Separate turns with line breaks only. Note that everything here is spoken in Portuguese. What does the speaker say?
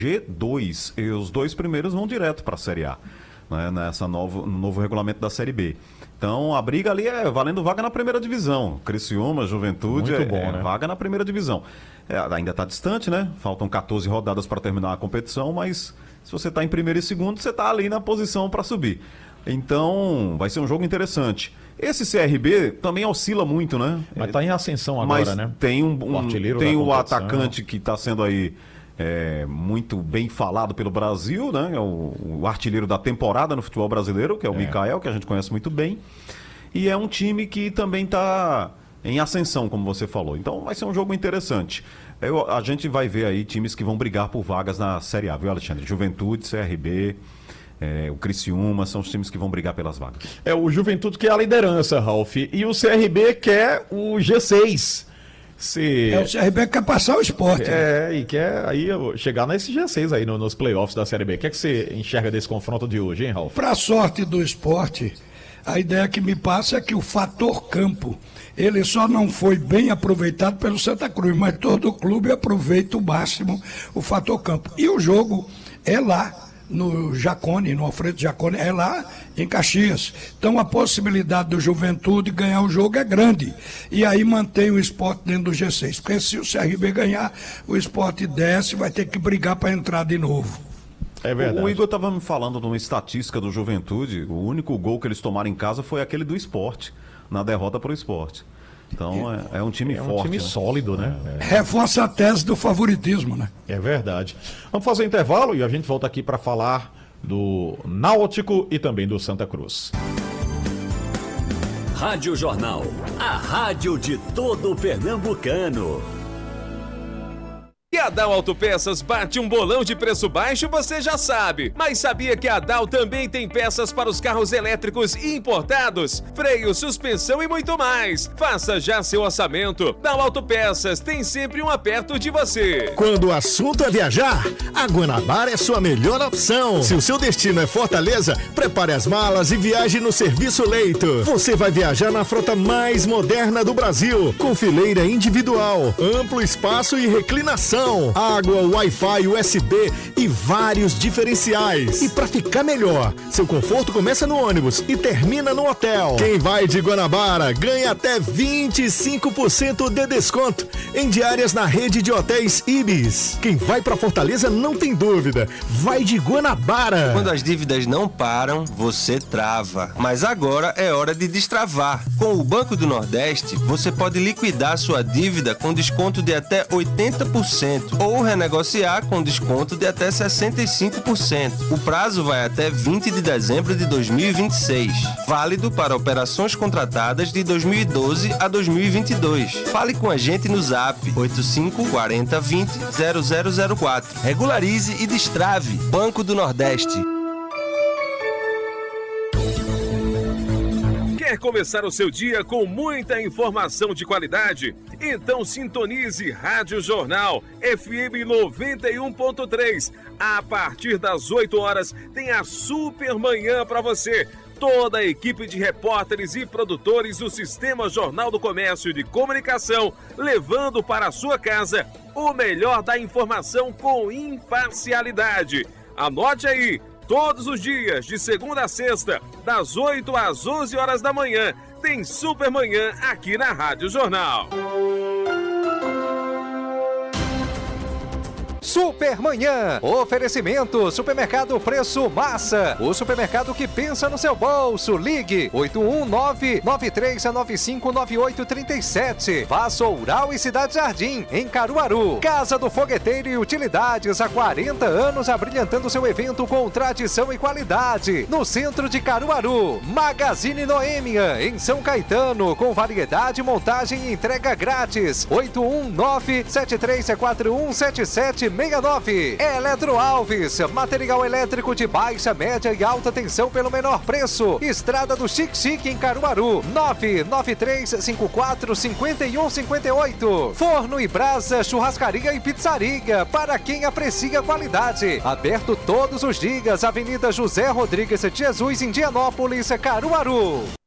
G2 e os 2 primeiros vão direto para a Série A, né, no novo regulamento da Série B. Então a briga ali é valendo vaga na primeira divisão. Criciúma, Juventude,
muito bom, né?
Vaga na primeira divisão. Ainda está distante, né? Faltam 14 rodadas para terminar a competição, mas se você está em primeiro e segundo, você está ali na posição para subir. Então vai ser um jogo interessante. Esse CRB também oscila muito, né?
Mas está em ascensão agora,
mas
né?
Tem
tem
o atacante que está sendo aí muito bem falado pelo Brasil, né? É o artilheiro da temporada no futebol brasileiro, que é o Mikael, que a gente conhece muito bem. E é um time que também está em ascensão, como você falou. Então vai ser um jogo interessante. A gente vai ver aí times que vão brigar por vagas na Série A, viu, Alexandre? Juventude, CRB, o Criciúma, são os times que vão brigar pelas vagas.
O Juventude quer a liderança, Ralf, e o CRB quer o G6.
O CRB quer passar o Sport.
E quer aí chegar nesse G6 aí nos playoffs da Série B. O que é que você enxerga desse confronto de hoje, hein, Ralf?
Para a sorte do Sport, a ideia que me passa é que o fator campo, ele só não foi bem aproveitado pelo Santa Cruz, mas todo o clube aproveita o máximo o fator campo. E o jogo é lá no Jacone, no Alfredo Jacone, é lá em Caxias. Então a possibilidade do Juventude ganhar o jogo é grande. E aí mantém o Sport dentro do G6. Porque se o CRB ganhar, o Sport desce, vai ter que brigar para entrar de novo.
É verdade.
O Igor estava me falando de uma estatística do Juventude. O único gol que eles tomaram em casa foi aquele do Sport, na derrota para o Sport. Então é um time forte. É um time
sólido, né?
Reforça a tese do favoritismo, né?
É verdade. Vamos fazer um intervalo e a gente volta aqui para falar do Náutico e também do Santa Cruz.
Rádio Jornal, a rádio de todo pernambucano.
E a Dal Autopeças bate um bolão de preço baixo, você já sabe. Mas sabia que a Dal também tem peças para os carros elétricos importados? Freio, suspensão e muito mais. Faça já seu orçamento. Dal Autopeças tem sempre um perto de você.
Quando o assunto é viajar, a Guanabara é sua melhor opção. Se o seu destino é Fortaleza, prepare as malas e viaje no Serviço Leito. Você vai viajar na frota mais moderna do Brasil, com fileira individual, amplo espaço e reclinação. Água, Wi-Fi, USB e vários diferenciais. E para ficar melhor, seu conforto começa no ônibus e termina no hotel. Quem vai de Guanabara ganha até 25% de desconto em diárias na rede de hotéis Ibis. Quem vai para Fortaleza não tem dúvida, vai de Guanabara.
Quando as dívidas não param, você trava. Mas agora é hora de destravar. Com o Banco do Nordeste, você pode liquidar sua dívida com desconto de até 80%. Ou renegociar com desconto de até 65%. O prazo vai até 20 de dezembro de 2026. Válido para operações contratadas de 2012 a 2022. Fale com a gente no Zap 85 40 20 0004. Regularize e destrave. Banco do Nordeste.
Quer começar o seu dia com muita informação de qualidade? Então sintonize Rádio Jornal FM 91.3. A partir das 8 horas tem a Super Manhã para você. Toda a equipe de repórteres e produtores do Sistema Jornal do Comércio de Comunicação, levando para a sua casa o melhor da informação com imparcialidade. Anote aí. Todos os dias, de segunda a sexta, das 8 às 11 horas da manhã, tem Supermanhã aqui na Rádio Jornal.
Supermanhã, oferecimento, Supermercado Preço Massa, o supermercado que pensa no seu bolso. Ligue 819-9395-9837. Vassoural e Cidade Jardim, em Caruaru. Casa do Fogueteiro e Utilidades, há 40 anos abrilhantando seu evento com tradição e qualidade. No centro de Caruaru. Magazine Noêmia, em São Caetano, com variedade, montagem e entrega grátis. 819-7341-7769. Eletro Alves, material elétrico de baixa, média e alta tensão pelo menor preço. Estrada do Xique em Caruaru, 993545158. Forno e Brasa, churrascaria e pizzaria, para quem aprecia qualidade. Aberto todos os dias, Avenida José Rodrigues de Jesus, Indianópolis, Caruaru.